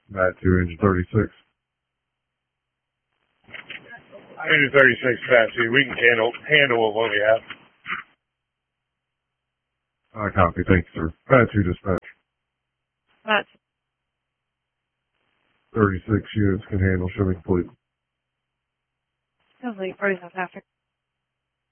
Bat 2, engine 36. Engine 36, Bat 2. We can handle what we have. I copy. Thank you, sir. Bat 2 dispatch. Bat 36 units can handle. Show me complete. Sounds like probably South Africa.